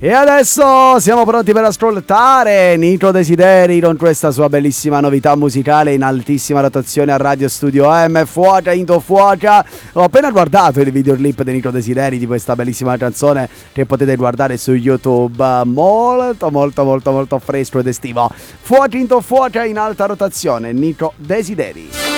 E adesso siamo pronti per ascoltare Nitro Desideri con questa sua bellissima novità musicale in altissima rotazione a Radio Studio M. Fuoca into fuoca. Ho appena guardato il videoclip di Nitro Desideri di questa bellissima canzone che potete guardare su YouTube. Molto fresco ed estivo. Fuoca into fuoca in alta rotazione, Nitro Desideri.